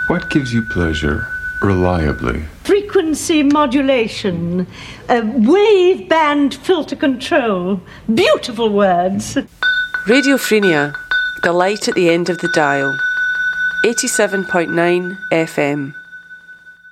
What gives you pleasure reliably? Frequency modulation, wave band filter control. Beautiful words. Radio Frenia, the light at the end of the dial. 87.9 FM.